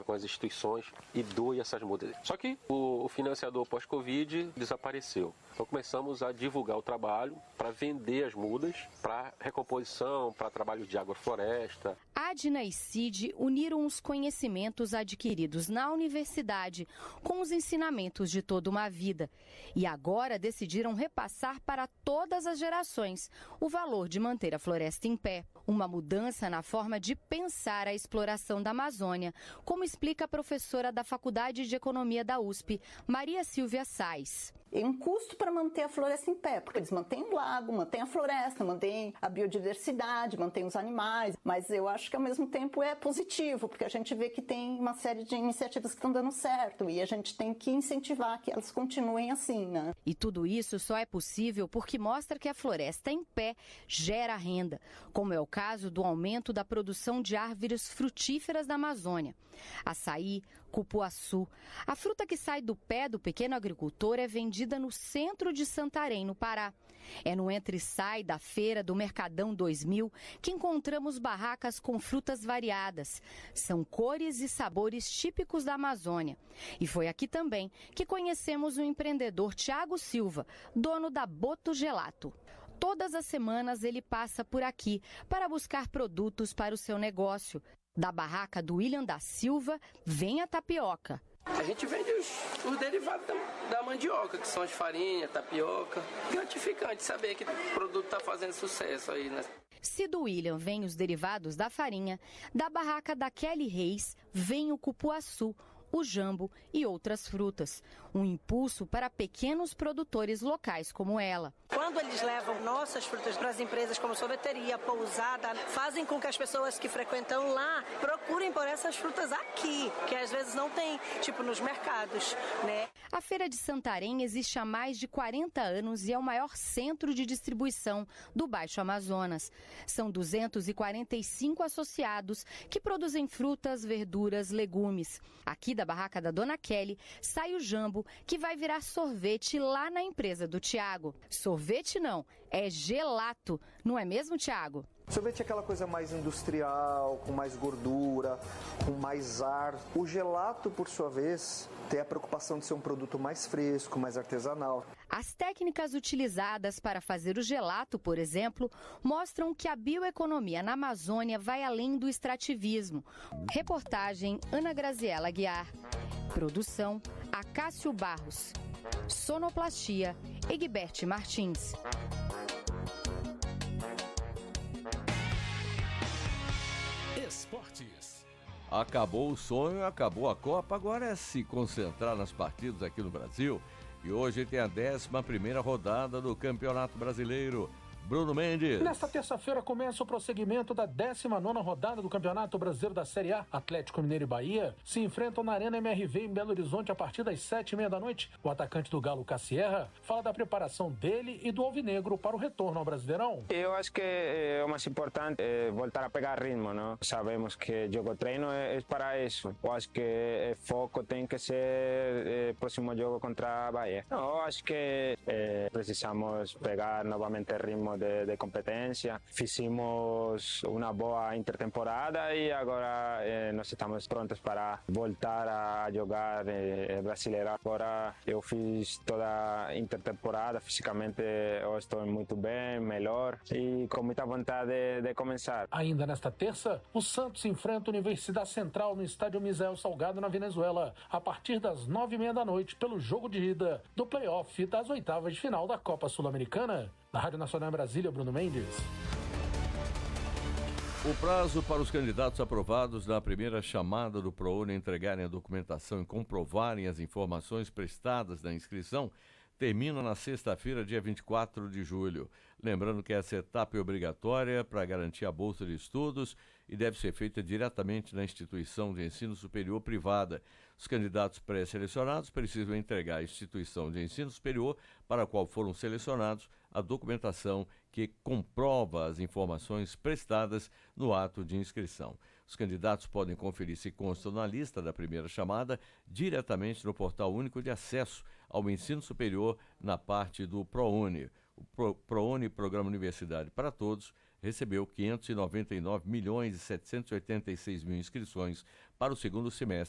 com as instituições e doe essas mudas. Só que o financiador pós-Covid desapareceu. Então começamos a divulgar o trabalho para vender as mudas para recomposição, para trabalho de agrofloresta. Adna e Cid uniram os conhecimentos adquiridos na universidade com os ensinamentos de toda uma vida. E agora decidiram repassar para todas as gerações o valor de manter a floresta em pé. Uma mudança na forma de pensar a exploração da Amazônia, como explica a professora da Faculdade de Economia da USP, Maria Silvia Sais. É um custo para manter a floresta em pé, porque eles mantêm o lago, mantêm a floresta, mantêm a biodiversidade, mantêm os animais, mas eu acho que ao mesmo tempo é positivo, porque a gente vê que tem uma série de iniciativas que estão dando certo e a gente tem que incentivar que elas continuem assim, né? E tudo isso só é possível porque mostra que a floresta em pé gera renda, como é o caso do aumento da produção de árvores frutíferas da Amazônia. Açaí, cupuaçu. A fruta que sai do pé do pequeno agricultor é vendida no centro de Santarém, no Pará. É no entre-sai da feira do Mercadão 2000 que encontramos barracas com frutas variadas. São cores e sabores típicos da Amazônia. E foi aqui também que conhecemos o empreendedor Tiago Silva, dono da Boto Gelato. Todas as semanas ele passa por aqui para buscar produtos para o seu negócio. Da barraca do William da Silva vem a tapioca. A gente vende os derivados da mandioca, que são as farinhas, tapioca. Gratificante saber que o produto está fazendo sucesso aí, né? Se do William vem os derivados da farinha, da barraca da Kelly Reis vem o cupuaçu, o jambo e outras frutas. Um impulso para pequenos produtores locais como ela. Quando eles levam nossas frutas para as empresas como sorveteria, pousada, fazem com que as pessoas que frequentam lá procurem por essas frutas aqui, que às vezes não tem, tipo nos mercados, né? A Feira de Santarém existe há mais de 40 anos e é o maior centro de distribuição do Baixo Amazonas. São 245 associados que produzem frutas, verduras, legumes. Aqui da barraca da Dona Kelly sai o jambo, que vai virar sorvete lá na empresa do Tiago. Sorvete não, é gelato, não é mesmo, Tiago? Sorvete é aquela coisa mais industrial, com mais gordura, com mais ar. O gelato, por sua vez, tem a preocupação de ser um produto mais fresco, mais artesanal. As técnicas utilizadas para fazer o gelato, por exemplo, mostram que a bioeconomia na Amazônia vai além do extrativismo. Reportagem Ana Graziela Guiar. Produção Acácio Barros. Sonoplastia Egbert Martins. Esportes. Acabou o sonho, acabou a Copa, agora é se concentrar nas partidas aqui no Brasil. E hoje tem a 11ª rodada do Campeonato Brasileiro. Bruno Mendes. Nesta terça-feira começa o prosseguimento da 19ª rodada do Campeonato Brasileiro da Série A. Atlético Mineiro e Bahia se enfrentam na Arena MRV em Belo Horizonte a partir das 7h30 da noite. O atacante do Galo, Cassierra, fala da preparação dele e do Alvinegro para o retorno ao Brasileirão. Eu acho que o mais importante é voltar a pegar ritmo, não? Sabemos que jogo treino é para isso. Eu acho que o foco tem que ser o próximo jogo contra a Bahia. Eu acho que precisamos pegar novamente ritmo de competência. Fizemos uma boa intertemporada e agora nós estamos prontos para voltar a jogar brasileiro. Agora eu fiz toda a intertemporada, fisicamente eu estou muito bem, melhor e com muita vontade de começar. Ainda nesta terça, o Santos enfrenta a Universidade Central no estádio Misael Salgado, na Venezuela, a partir das 9h30 da noite, pelo jogo de ida do play-off das oitavas de final da Copa Sul-Americana. Na Rádio Nacional em Brasília, Bruno Mendes. O prazo para os candidatos aprovados na primeira chamada do ProUni entregarem a documentação e comprovarem as informações prestadas na inscrição termina na sexta-feira, dia 24 de julho. Lembrando que essa etapa é obrigatória para garantir a bolsa de estudos e deve ser feita diretamente na instituição de ensino superior privada. Os candidatos pré-selecionados precisam entregar à instituição de ensino superior para a qual foram selecionados a documentação que comprova as informações prestadas no ato de inscrição. Os candidatos podem conferir se constam na lista da primeira chamada diretamente no Portal Único de Acesso ao Ensino Superior na parte do ProUni. O ProUni, Programa Universidade para Todos, recebeu 599.786.000 inscrições para o segundo semestre